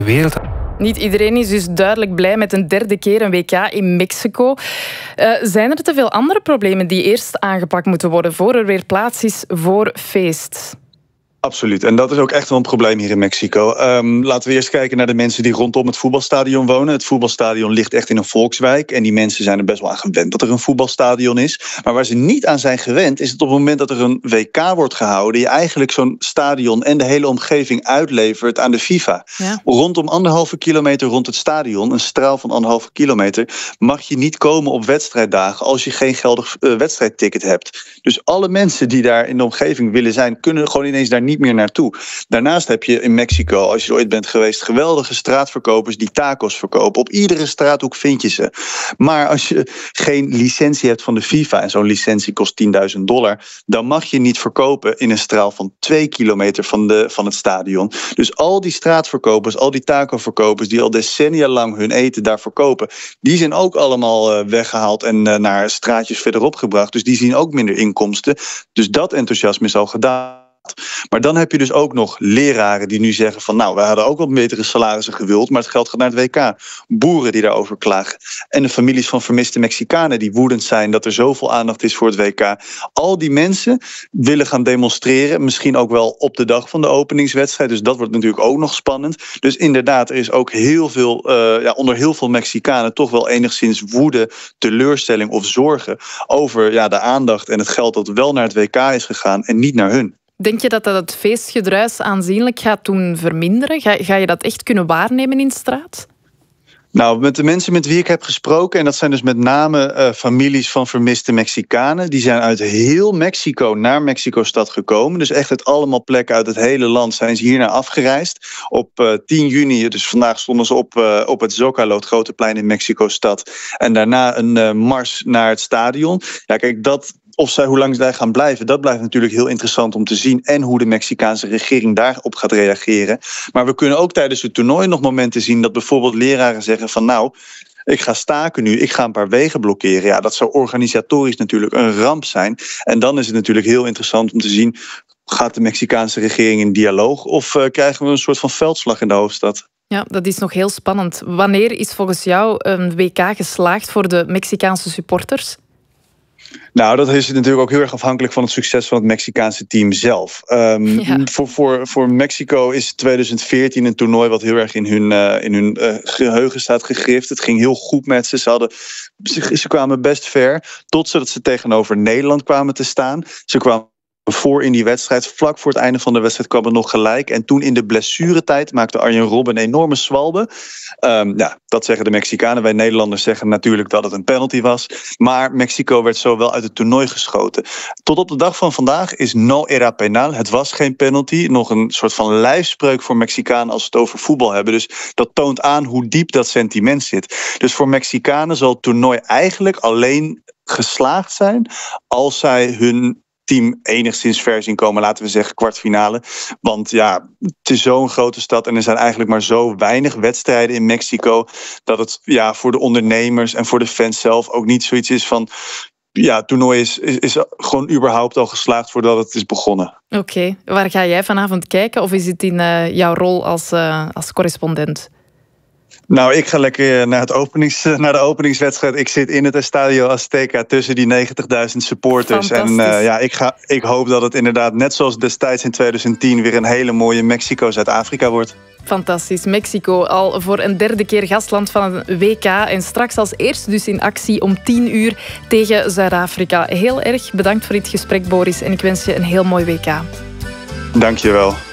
wereld. Niet iedereen is dus duidelijk blij met een derde keer een WK in Mexico. Zijn er te veel andere problemen die eerst aangepakt moeten worden voor er weer plaats is voor feest? Absoluut. En dat is ook echt wel een probleem hier in Mexico. Laten we eerst kijken naar de mensen die rondom het voetbalstadion wonen. Het voetbalstadion ligt echt in een volkswijk. En die mensen zijn er best wel aan gewend dat er een voetbalstadion is. Maar waar ze niet aan zijn gewend is het op het moment dat er een WK wordt gehouden, je eigenlijk zo'n stadion en de hele omgeving uitlevert aan de FIFA. Ja. Rondom 1,5 kilometer rond het stadion, een straal van 1,5 kilometer, mag je niet komen op wedstrijddagen als je geen geldig wedstrijdticket hebt. Dus alle mensen die daar in de omgeving willen zijn, kunnen gewoon ineens daar niet meer naartoe. Daarnaast heb je in Mexico, als je er ooit bent geweest, geweldige straatverkopers die tacos verkopen. Op iedere straathoek vind je ze. Maar als je geen licentie hebt van de FIFA, en zo'n licentie kost $10.000, dan mag je niet verkopen in een straal van 2 kilometer van het stadion. Dus al die straatverkopers, al die tacoverkopers die al decennia lang hun eten daar verkopen, die zijn ook allemaal weggehaald en naar straatjes verderop gebracht. Dus die zien ook minder inkomsten. Dus dat enthousiasme is al gedaan. Maar dan heb je dus ook nog leraren die nu zeggen van nou, we hadden ook wat betere salarissen gewild, maar het geld gaat naar het WK. Boeren die daarover klagen. En de families van vermiste Mexicanen die woedend zijn dat er zoveel aandacht is voor het WK. Al die mensen willen gaan demonstreren, misschien ook wel op de dag van de openingswedstrijd. Dus dat wordt natuurlijk ook nog spannend. Dus inderdaad, er is ook heel veel, onder heel veel Mexicanen toch wel enigszins woede, teleurstelling of zorgen over de aandacht en het geld dat wel naar het WK is gegaan en niet naar hun. Denk je dat het feestgedruis aanzienlijk gaat doen verminderen? Ga je dat echt kunnen waarnemen in de straat? Nou, met de mensen met wie ik heb gesproken, en dat zijn dus met name families van vermiste Mexicanen, die zijn uit heel Mexico naar Mexico-stad gekomen. Dus echt uit allemaal plekken uit het hele land zijn ze hiernaar afgereisd. Op 10 juni, dus vandaag stonden ze op het Zócalo, het grote plein in Mexico-stad. En daarna een mars naar het stadion. Ja, kijk, hoe lang zij gaan blijven, dat blijft natuurlijk heel interessant om te zien. En hoe de Mexicaanse regering daarop gaat reageren. Maar we kunnen ook tijdens het toernooi nog momenten zien dat bijvoorbeeld leraren zeggen van nou, ik ga staken nu, ik ga een paar wegen blokkeren. Ja, dat zou organisatorisch natuurlijk een ramp zijn. En dan is het natuurlijk heel interessant om te zien, gaat de Mexicaanse regering in dialoog of krijgen we een soort van veldslag in de hoofdstad? Ja, dat is nog heel spannend. Wanneer is volgens jou een WK geslaagd voor de Mexicaanse supporters? Nou, dat is natuurlijk ook heel erg afhankelijk van het succes van het Mexicaanse team zelf. Voor Mexico is 2014 een toernooi wat heel erg in hun geheugen staat gegrift. Het ging heel goed met ze. Ze kwamen best ver, totdat ze tegenover Nederland kwamen te staan. Ze kwamen voor in die wedstrijd. Vlak voor het einde van de wedstrijd kwam het nog gelijk. En toen in de blessuretijd maakte Arjen Robben een enorme zwalbe. Dat zeggen de Mexicanen. Wij Nederlanders zeggen natuurlijk dat het een penalty was. Maar Mexico werd zo wel uit het toernooi geschoten. Tot op de dag van vandaag is no era penal. Het was geen penalty. Nog een soort van lijfspreuk voor Mexicanen als we het over voetbal hebben. Dus dat toont aan hoe diep dat sentiment zit. Dus voor Mexicanen zal het toernooi eigenlijk alleen geslaagd zijn als zij hun team enigszins ver zien komen, laten we zeggen kwartfinale. Want ja, het is zo'n grote stad en er zijn eigenlijk maar zo weinig wedstrijden in Mexico dat het voor de ondernemers en voor de fans zelf ook niet zoiets is van het toernooi is gewoon überhaupt al geslaagd voordat het is begonnen. Oké. Waar ga jij vanavond kijken of is het in jouw rol als correspondent? Nou, ik ga lekker naar de openingswedstrijd. Ik zit in het Estadio Azteca tussen die 90.000 supporters. En ik hoop dat het inderdaad, net zoals destijds in 2010, weer een hele mooie Mexico-Zuid-Afrika wordt. Fantastisch. Mexico al voor een derde keer gastland van een WK. En straks als eerste dus in actie om 10 uur tegen Zuid-Afrika. Heel erg bedankt voor dit gesprek, Boris. En ik wens je een heel mooi WK. Dank je wel.